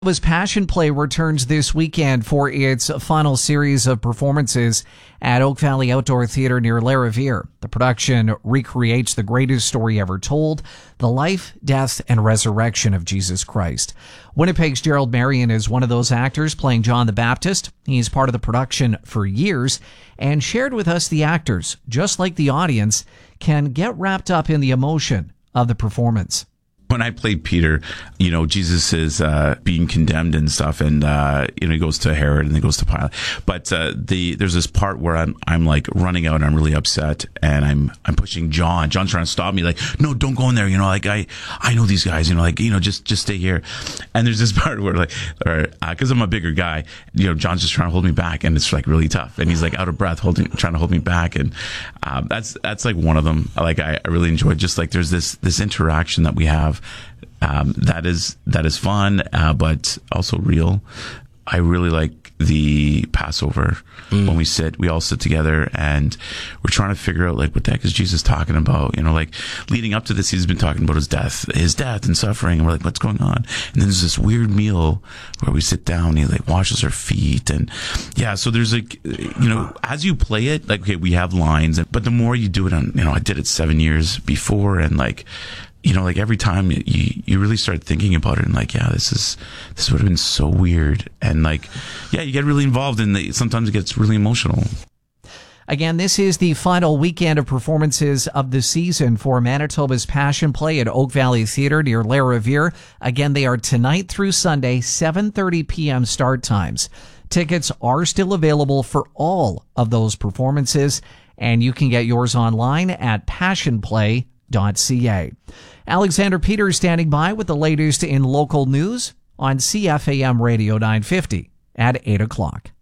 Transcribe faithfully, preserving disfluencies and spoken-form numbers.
Manitoba's Passion Play returns this weekend for its final series of performances at Oak Valley Outdoor Theatre near Lariviere. The production recreates the greatest story ever told, the life, death, and resurrection of Jesus Christ. Winnipeg's Gerald Marion is one of those actors playing John the Baptist. He's part of the production for years and shared with us the actors, just like the audience, can get wrapped up in the emotion of the performance. When I played Peter, you know, Jesus is uh, being condemned and stuff, and uh, you know, he goes to Herod and then goes to Pilate. But uh, the there's this part where I'm I'm like running out and I'm really upset, and I'm I'm pushing John. John's trying to stop me, like, no, don't go in there. You know, like I I know these guys. You know, like you know, just just stay here. And there's this part where like, because uh, I'm a bigger guy, you know, John's just trying to hold me back, and it's like really tough, and he's like out of breath, holding trying to hold me back, and um, that's that's like one of them. Like I, I really enjoyed just like there's this this interaction that we have. Um, that is that is fun, uh, but also real. I really like the Passover mm. when we sit, we all sit together and we're trying to figure out like what the heck is Jesus talking about? You know, like leading up to this, he's been talking about his death, his death and suffering, and we're like, what's going on? And then there's this weird meal where we sit down and he like washes our feet, and yeah, so there's like, you know, as you play it, like okay, we have lines, but the more you do it on, you know, I did it seven years before, and like. You know, like every time you, you really start thinking about it and like, yeah, this is, this would have been so weird. And like, yeah, you get really involved and the, sometimes it gets really emotional. Again, this is the final weekend of performances of the season for Manitoba's Passion Play at Oak Valley Theatre near Lariviere. Again, they are tonight through Sunday, seven thirty p.m. start times. Tickets are still available for all of those performances, and you can get yours online at passion play dot c a. Alexander Peters standing by with the latest in local news on C F A M Radio nine fifty at eight o'clock.